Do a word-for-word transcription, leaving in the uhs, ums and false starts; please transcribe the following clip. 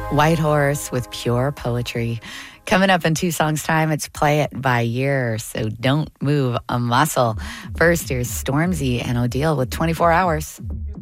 White Horse with Pure Poetry. Coming up in two songs' time, it's Play It by Year, so don't move a muscle. First, here's Stormzy and Odile with twenty-four hours.